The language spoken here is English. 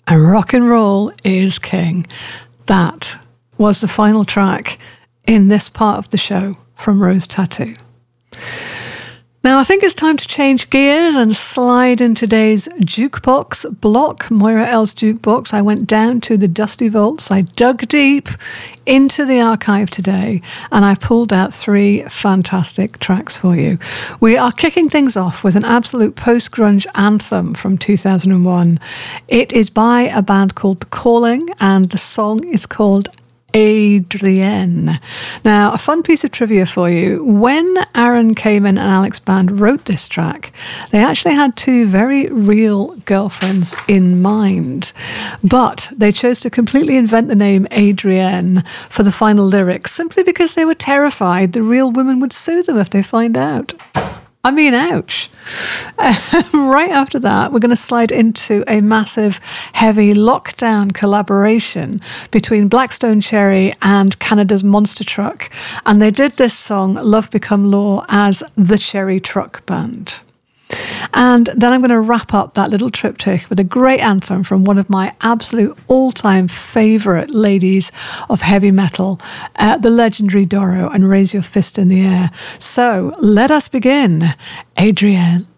and rock and roll is king. That was the final track in this part of the show from Rose Tattoo. Now, I think it's time to change gears and slide in today's jukebox block, Moira L's jukebox. I went down to the dusty vaults. I dug deep into the archive today, and I pulled out 3 fantastic tracks for you. We are kicking things off with an absolute post-grunge anthem from 2001. It is by a band called The Calling, and the song is called Adrienne. Now, a fun piece of trivia for you. When Aaron Kamen and Alex Band wrote this track, they actually had 2 very real girlfriends in mind. But they chose to completely invent the name Adrienne for the final lyrics simply because they were terrified the real women would sue them if they find out. I mean, ouch. Right after that, we're going to slide into a massive, heavy lockdown collaboration between Blackstone Cherry and Canada's Monster Truck. And they did this song, Love Become Law, as the Cherry Truck Band. And then I'm going to wrap up that little triptych with a great anthem from one of my absolute all-time favourite ladies of heavy metal, the legendary Doro, and Raise Your Fist in the Air. So let us begin. Adrienne.